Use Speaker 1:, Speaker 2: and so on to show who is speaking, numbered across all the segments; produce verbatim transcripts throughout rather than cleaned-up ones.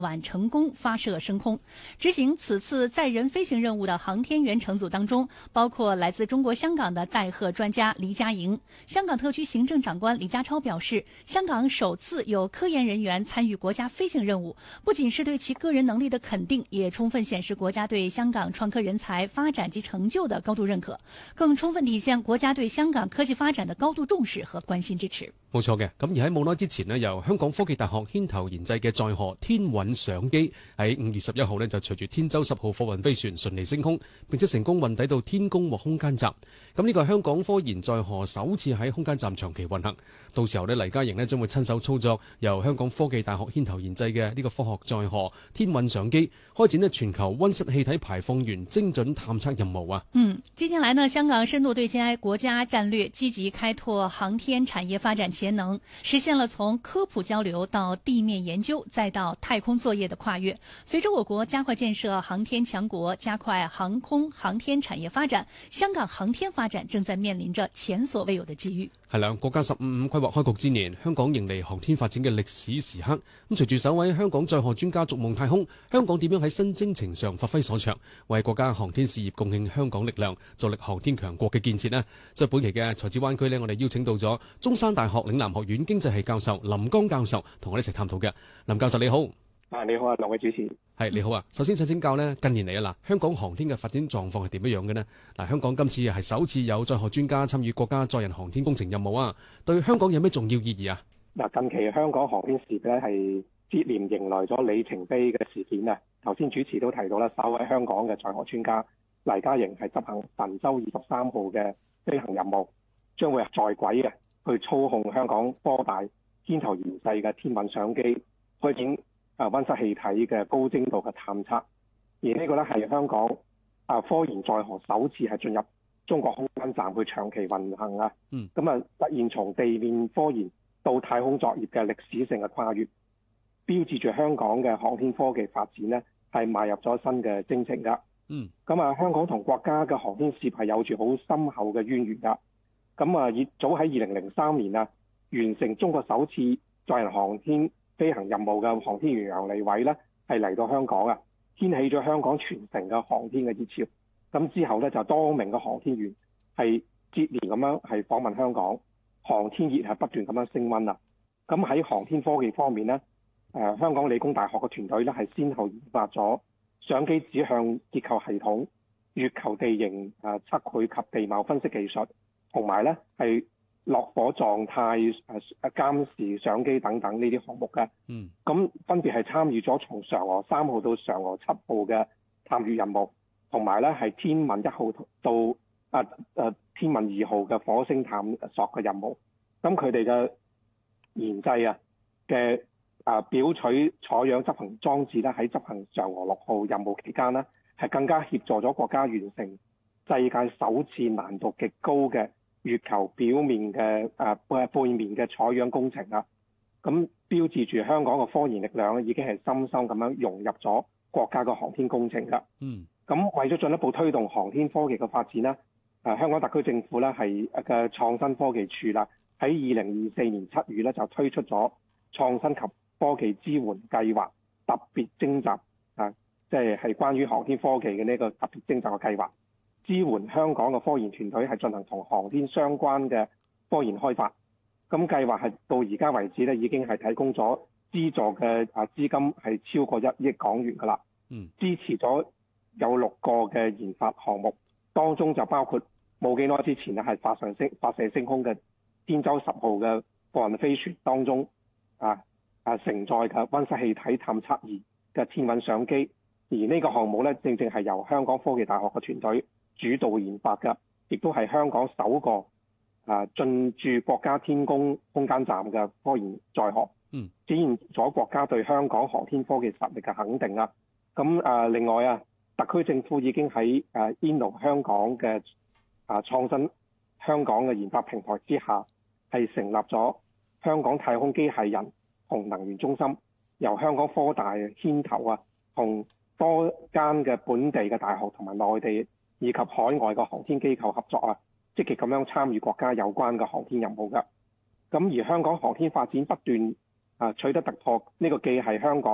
Speaker 1: 晚成功发射升空。执行此次载人飞行任务的航天员乘组当中，包括来自中国香港的载荷专家黎家营。香港特区行政长官李家超表示，香港首次有科研人员参与国家飞行任务，不仅是对其个人能力的肯定，也充分显示國家對香港創科人才發展及成就的高度認可，更充分體現國家對香港科技發展的高度重視和關心支持。
Speaker 2: 冇錯嘅，咁而喺冇耐之前呢，由香港科技大學牽頭研製嘅載荷天韻相機喺五月十一號呢，就隨住天舟十號貨運飛船順利升空，並且成功運抵到天宮或空間站。咁呢個係香港科研載荷首次喺空間站長期運行。到時候呢，黎家營呢將會親手操作由香港科技大學牽頭研製嘅呢個科學載荷天韻相機，開展呢全球溫室氣體排放源精準探測任務啊。
Speaker 1: 嗯，近年來呢，香港深度對接國家戰略，積極開拓航天產業發展潛能，實現了從科普交流到地面研究再到太空作業的跨越。隨着我國加快建設航天強國，加快航空航天產業發展，香港航天發展正在面臨着前所未有的機遇。
Speaker 2: 係啦，國家十五五規劃開局之年，香港迎嚟航天發展嘅歷史時刻。咁隨住首位香港載荷專家逐夢太空，香港點樣喺新征程上發揮所長，為國家航天事業貢獻香港力量，助力航天強國嘅建設呢？所以本期嘅財智灣區呢，我哋邀請到咗中山大學嶺南學院經濟系教授林江教授，同我哋一齊探討嘅。林教授你好。
Speaker 3: 啊，你好啊，兩位主持。
Speaker 2: 係你好啊，首先想請教呢，近年嚟啊嗱，香港航天嘅發展狀況係點樣樣嘅呢？嗱，香港今次係首次有載荷專家參與國家載人航天工程任務啊，對香港有咩重要意義啊？
Speaker 3: 嗱，近期香港航天事業咧係接連迎來咗里程碑嘅事件啊。頭先主持都提到啦，首位香港嘅載荷專家黎家營係執行神舟二十三號嘅飛行任務，將會在軌嘅去操控香港科大牽頭研製嘅天韻相機，開展啊溫室氣體嘅高精度嘅探測。而呢個咧係香港啊科研載荷首次係進入中國空間站去長期運行啊。嗯。咁啊，實現從地面科研到太空作業嘅歷史性嘅跨越，標誌住香港嘅航天科技發展呢係邁入咗新嘅征程㗎。嗯。咁啊，香港同國家嘅航天事業係有住好深厚嘅淵源㗎。咁啊，以早喺二零零三年啊，完成中國首次載人航天飛行任務嘅航天員楊利偉呢係嚟到香港啊，掀起咗香港全城嘅航天嘅熱潮。咁之後呢，就多名嘅航天員係接連咁樣係訪問香港，航天熱係不斷咁樣升溫啊。咁喺航天科技方面呢，誒、呃、香港理工大學嘅團隊呢係先後研發咗相機指向結構系統、月球地形誒測繪及地貌分析技術，同埋呢係落火狀態誒誒監視相機等等呢啲項目嘅。嗯。咁分別係參與咗從嫦娥三號到嫦娥七號嘅探月任務，同埋呢係天問一號到啊誒天問二號嘅火星探索嘅任務。咁佢哋嘅研製啊嘅啊表取採樣執行裝置咧，喺執行嫦娥六號任務期間呢，係更加協助咗國家完成世界首次難度極高嘅月球表面嘅誒背背面嘅採樣工程啊。咁標誌住香港嘅科研力量咧，已經係深深咁樣融入咗國家嘅航天工程㗎。嗯。咁為咗進一步推動航天科技嘅發展呢，誒香港特區政府咧係嘅創新科技處啦，喺二零二四年七月咧就推出咗創新及科技支援計劃特別徵集啊，即係係關於航天科技嘅呢個特別徵集嘅計劃，支援香港嘅科研團隊係進行同航天相關嘅科研開發。咁計劃係到而家為止咧，已經係提供咗資助嘅啊資金係超過一億港元㗎啦。嗯，支持咗有六個嘅研發項目，當中就包括冇幾耐之前咧係發上升發射升空嘅天舟十號嘅貨運飛船當中啊啊承載嘅溫室氣體探測儀嘅天韻相機，而呢個項目咧正正係由香港科技大學嘅團隊主導研發嘅，亦都係香港首個啊進駐國家天宮空間站嘅科研載荷，嗯，展現咗國家對香港航天科技實力嘅肯定啦。咁啊，另外啊，特區政府已經喺誒 Inno 香港嘅啊創新香港嘅研發平台之下，係成立咗香港太空機械人同能源中心，由香港科大牽頭啊，同多間嘅本地嘅大學同埋內地以及海外嘅航天機構合作啊，積極咁樣參與國家有關嘅航天任務㗎。咁而香港航天發展不斷啊取得突破，呢、這個既係香港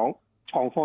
Speaker 3: 創科